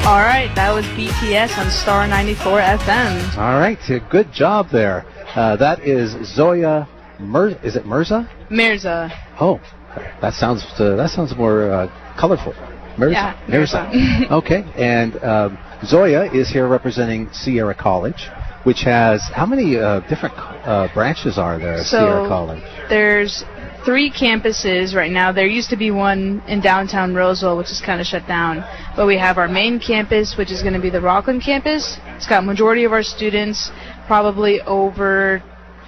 All right, that was BTS on Star 94 FM. All right, good job there. That is Zoya Is it Mirza? Mirza. Oh, that sounds more colorful. Mirza. Yeah, Mirza. Okay, and Zoya is here representing Sierra College, which has how many different branches are there at Sierra College? There's 3 campuses right now. There used to be one in downtown Roseville, which is kind of shut down. But we have our main campus, which is going to be the Rockland campus. It's got majority of our students, probably over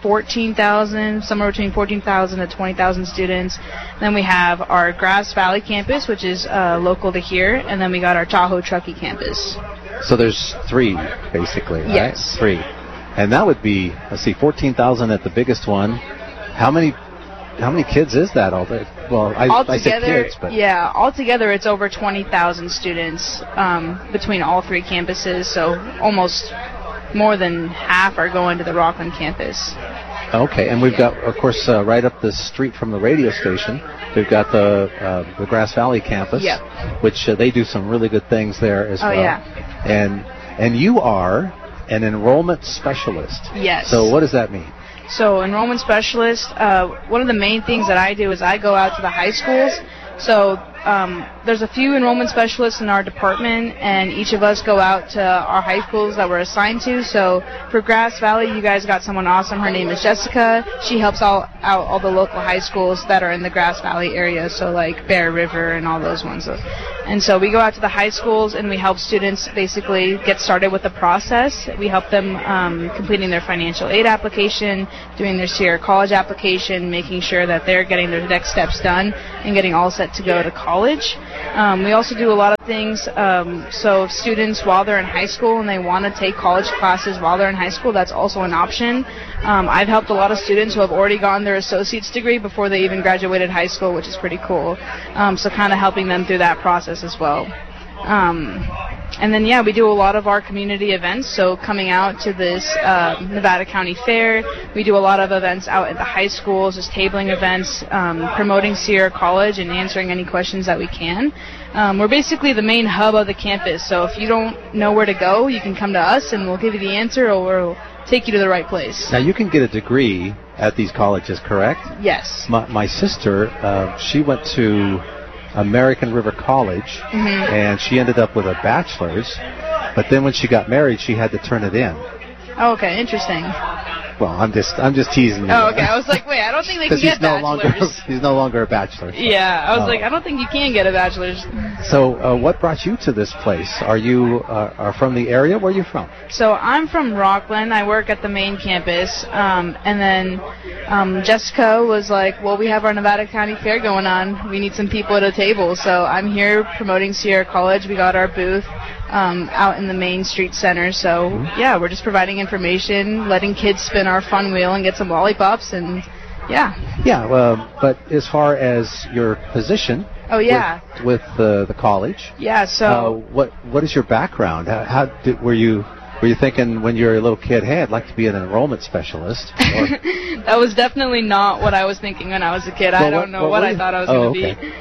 14,000, somewhere between 14,000 to 20,000 students. Then we have our Grass Valley campus, which is local to here. And then we got our Tahoe Truckee campus. So there's 3, basically, right? Yes. 3. And that would be, let's see, 14,000 at the biggest one. How many kids is that all day? Well, I said kids, but yeah, altogether it's over 20,000 students between all 3 campuses. So almost more than half are going to the Rockland campus. Okay, and we've got, of course, right up the street from the radio station, we've got the Grass Valley campus, which they do some really good things there as well. Yeah. And you are an enrollment specialist. Yes. So what does that mean? So enrollment specialist, one of the main things that I do is I go out to the high schools. So there's a few enrollment specialists in our department, and each of us go out to our high schools that we're assigned to. So for Grass Valley, you guys got someone awesome. Her name is Jessica. She helps out all the local high schools that are in the Grass Valley area, so like Bear River and all those ones. And so we go out to the high schools, and we help students basically get started with the process. We help them completing their financial aid application, doing their Sierra College application, making sure that they're getting their next steps done and getting all set to go to college. We also do a lot of things, so if students, while they're in high school and they want to take college classes while they're in high school, that's also an option. I've helped a lot of students who have already gotten their associate's degree before they even graduated high school, which is pretty cool. So kind of helping them through that process as well. And then, we do a lot of our community events, so coming out to this Nevada County Fair. We do a lot of events out at the high schools, just tabling events, promoting Sierra College and answering any questions that we can. We're basically the main hub of the campus, so if you don't know where to go, you can come to us and we'll give you the answer, or we'll take you to the right place. Now, you can get a degree at these colleges, correct? Yes. My sister, she went to American River College, and she ended up with a bachelor's, but then when she got married, she had to turn it in. Oh, okay, interesting. Well, I'm just teasing you. Oh, okay. I was like, wait, I don't think they can get bachelor's. He's no longer a bachelor. Yeah, I was like, I don't think you can get a bachelor's. So, what brought you to this place? Are you from the area? Where are you from? So, I'm from Rockland. I work at the main campus. And then Jessica was like, well, we have our Nevada County Fair going on. We need some people at a table. So, I'm here promoting Sierra College. We got our booth out in the main street center. So, we're just providing information, letting kids spin our fun wheel and get some lollipops, and but as far as your position with the college, so what is your background? Were you thinking when you were a little kid, hey, I'd like to be an enrollment specialist? That was definitely not what I was thinking when I was a kid. I don't know what I thought I was going to be.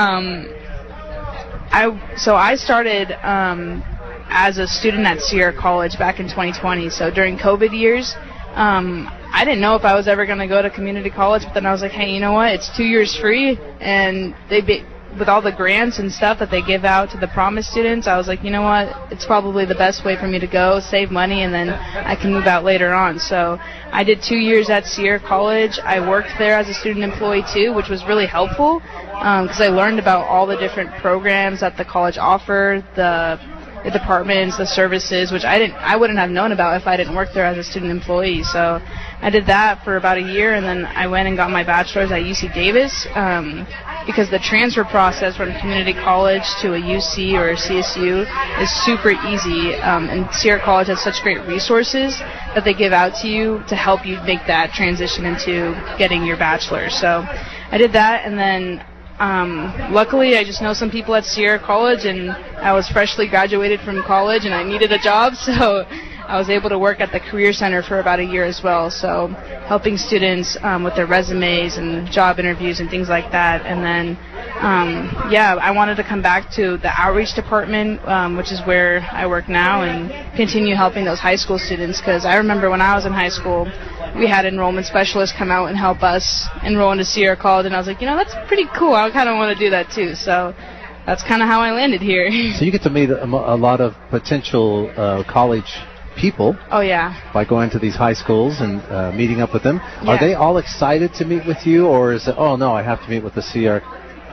I started as a student at Sierra College back in 2020. So during COVID years, I didn't know if I was ever going to go to community college, but then I was like, hey, you know what? It's 2 years free, and with all the grants and stuff that they give out to the Promise students, I was like, you know what? It's probably the best way for me to go, save money, and then I can move out later on. So I did 2 years at Sierra College. I worked there as a student employee too, which was really helpful because I learned about all the different programs that the college offered, the departments, the services, which I wouldn't have known about if I didn't work there as a student employee. So I did that for about a year, and then I went and got my bachelor's at UC Davis because the transfer process from community college to a UC or a CSU is super easy, and Sierra College has such great resources that they give out to you to help you make that transition into getting your bachelor's. So I did that, and then luckily, I just know some people at Sierra College, and I was freshly graduated from college, and I needed a job, so I was able to work at the Career Center for about a year as well, so helping students with their resumes and job interviews and things like that. And then I wanted to come back to the outreach department, which is where I work now, and continue helping those high school students, because I remember when I was in high school, we had enrollment specialists come out and help us enroll into Sierra College, and I was like, that's pretty cool. I kind of want to do that too. So that's kind of how I landed here. So you get to meet a lot of potential college people. Oh, yeah. By going to these high schools and meeting up with them. Yeah. Are they all excited to meet with you, or is it, oh no, I have to meet with the Sierra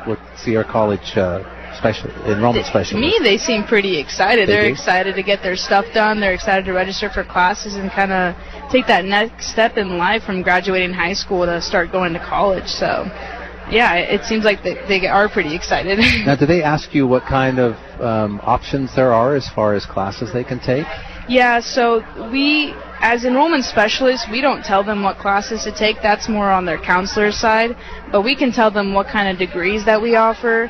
College enrollment specialist? To me, they seem pretty excited. They're excited to get their stuff done. They're excited to register for classes and kind of take that next step in life from graduating high school to start going to college. So, yeah, it seems like they are pretty excited. Now, do they ask you what kind of options there are as far as classes they can take? Yeah, so we, as enrollment specialists, we don't tell them what classes to take. That's more on their counselor's side. But we can tell them what kind of degrees that we offer.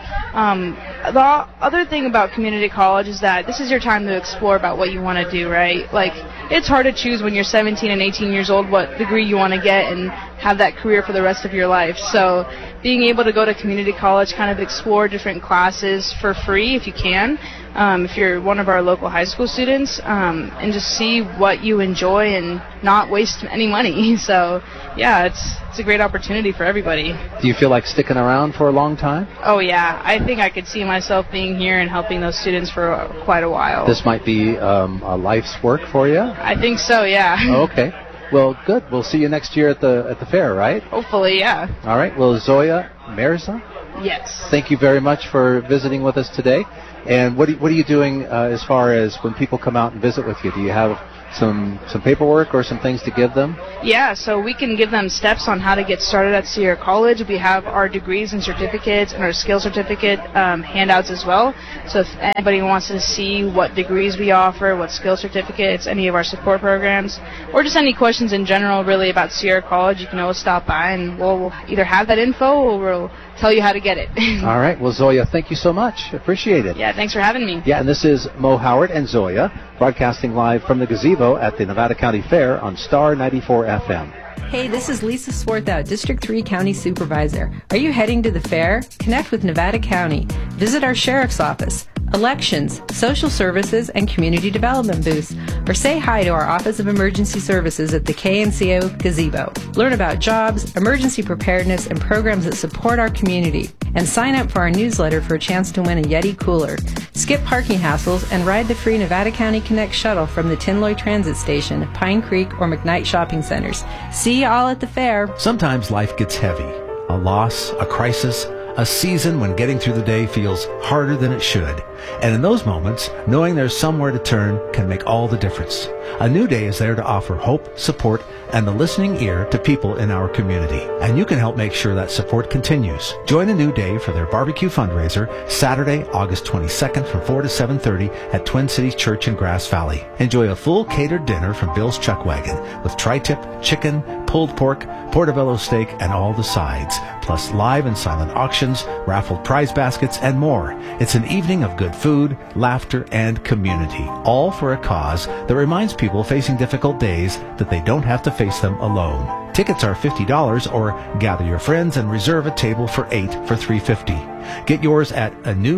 The other thing about community college is that this is your time to explore about what you want to do, right? Like, it's hard to choose when you're 17 and 18 years old what degree you want to get and have that career for the rest of your life. So being able to go to community college, kind of explore different classes for free if you can, if you're one of our local high school students, and just see what you enjoy and not waste any money. So, yeah, it's a great opportunity for everybody. Do you feel like sticking around for a long time? Oh, yeah. I think I could see myself being here and helping those students for quite a while. This might be a life's work for you? I think so, yeah. Okay. Well, good. We'll see you next year at the fair, right? Hopefully, yeah. All right. Well, Zoya Mirza? Yes. Thank you very much for visiting with us today. And what are you doing as far as when people come out and visit with you? Do you have some paperwork or some things to give them? Yeah, so we can give them steps on how to get started at Sierra College. We have our degrees and certificates and our skill certificate handouts as well. So if anybody wants to see what degrees we offer, what skill certificates, any of our support programs, or just any questions in general really about Sierra College, you can always stop by and we'll either have that info or we'll tell you how to get it. All right. Well, Zoya, thank you so much. Appreciate it. Yeah, thanks for having me. Yeah, and this is Mo Howard and Zoya, broadcasting live from the gazebo at the Nevada County Fair on Star 94 FM. Hey, this is Lisa Swarthout, District 3 County Supervisor. Are you heading to the fair? Connect with Nevada County. Visit our Sheriff's Office, elections, social services, and community development booths, or say hi to our Office of Emergency Services at the KNCO Gazebo. Learn about jobs, emergency preparedness, and programs that support our community. And sign up for our newsletter for a chance to win a Yeti cooler. Skip parking hassles and ride the free Nevada County Connect shuttle from the Tinloy Transit Station, Pine Creek, or McKnight Shopping Centers. See you all at the fair. Sometimes life gets heavy. A loss, a crisis, a season when getting through the day feels harder than it should. And in those moments, knowing there's somewhere to turn can make all the difference. A New Day is there to offer hope, support, and the listening ear to people in our community. And you can help make sure that support continues. Join A New Day for their barbecue fundraiser Saturday, August 22nd from 4 to 7:30 at Twin Cities Church in Grass Valley. Enjoy a full catered dinner from Bill's Chuck Wagon with tri-tip, chicken, pulled pork, portobello steak, and all the sides, plus live and silent auctions, raffled prize baskets, and more. It's an evening of good food, laughter, and community, all for a cause that reminds people facing difficult days that they don't have to face them alone. Tickets are $50, or gather your friends and reserve a table for 8 for $3.50. Get yours at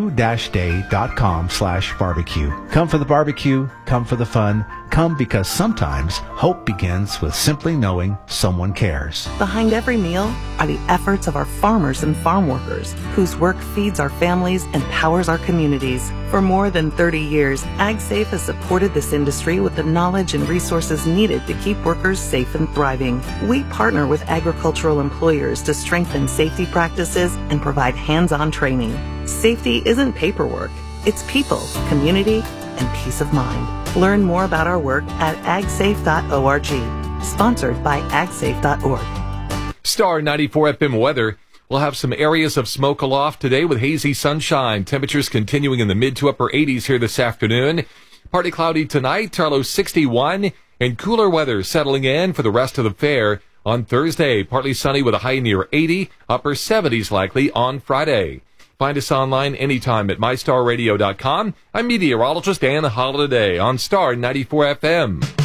anew-day.com/barbecue. Come for the barbecue, come for the fun, come because sometimes hope begins with simply knowing someone cares. Behind every meal are the efforts of our farmers and farm workers, whose work feeds our families and powers our communities. For more than 30 years, AgSafe has supported this industry with the knowledge and resources needed to keep workers safe and thriving. We partner with agricultural employers to strengthen safety practices and provide hands-on training. Safety isn't paperwork. It's people, community, and peace of mind. Learn more about our work at agsafe.org. Sponsored by agsafe.org. Star 94 FM weather. We'll have some areas of smoke aloft today with hazy sunshine. Temperatures continuing in the mid to upper 80s here this afternoon. Partly cloudy tonight, low 61, and cooler weather settling in for the rest of the fair on Thursday. Partly sunny with a high near 80, upper 70s likely on Friday. Find us online anytime at mystarradio.com. I'm meteorologist Dan Holliday on Star 94 FM.